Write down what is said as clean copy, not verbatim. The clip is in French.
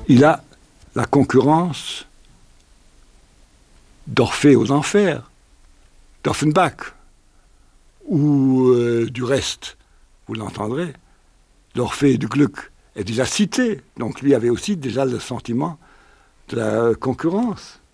il a la concurrence d'Orphée aux Enfers, d'Offenbach, ou du reste, vous l'entendrez, d'Orphée et du Gluck est déjà cité, donc lui avait aussi déjà le sentiment de la concurrence.